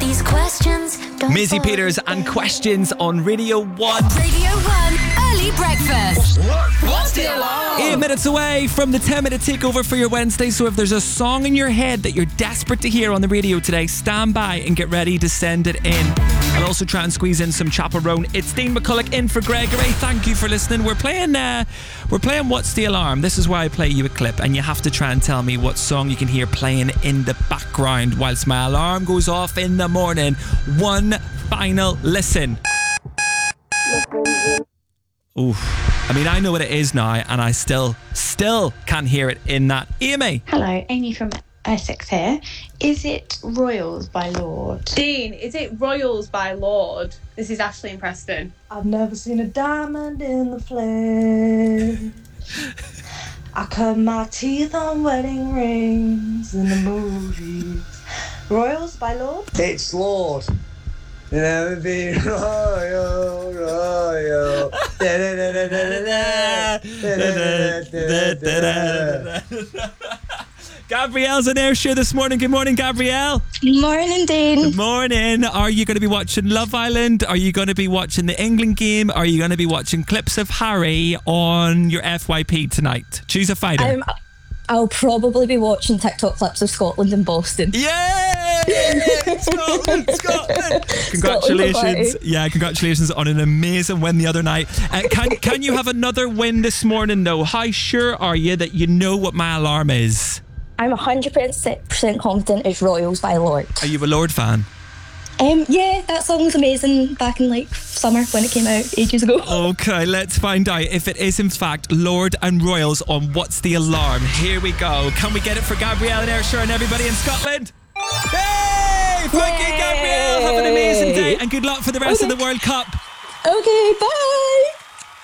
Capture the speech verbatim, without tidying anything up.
these questions. Don't Mizzy fall Peters and Questions on Radio one. Radio one, early breakfast. What's the alarm? Eight minutes away from the ten minute takeover for your Wednesday. So if there's a song in your head that you're desperate to hear on the radio today, stand by and get ready to send it in. I'll also try and squeeze in some chaperone. It's Dean McCulloch in for Gregory. Thank you for listening. We're playing uh, we're playing What's the Alarm? This is where I play you a clip and you have to try and tell me what song you can hear playing in the background whilst my alarm goes off in the morning. One final listen. Oof. I mean, I know what it is now and I still, still can't hear it in that. Amy. Hello, Amy from Essex here. Is it Royals by Lord? Dean, is it Royals by Lord? This is Ashley and Preston. I've never seen a diamond in the flesh. I cut my teeth on wedding rings in the movies. Royals by Lord? It's Lord. Never be royal, royal. Gabrielle's in Ayrshire this morning. Good morning, Gabrielle. Morning, Dean. Good morning. Are you going to be watching Love Island? Are you going to be watching the England game? Are you going to be watching clips of Harry on your F Y P tonight? Choose a fighter. Um, I'll probably be watching TikTok clips of Scotland and Boston. Yay! Scotland, Scotland. Congratulations. Yeah, congratulations on an amazing win the other night. Uh, can, can you have another win this morning, though? How sure are you that you know what my alarm is? I'm one hundred percent confident it's Royals by Lord. Are you a Lord fan? Um, yeah, that song was amazing back in like summer when it came out ages ago. Okay, let's find out if it is in fact Lord and Royals on What's the Alarm. Here we go. Can we get it for Gabrielle and Ayrshire and everybody in Scotland? Hey! Thank you, Gabrielle. Have an amazing day and good luck for the rest Okay. of the World Cup. Okay, bye.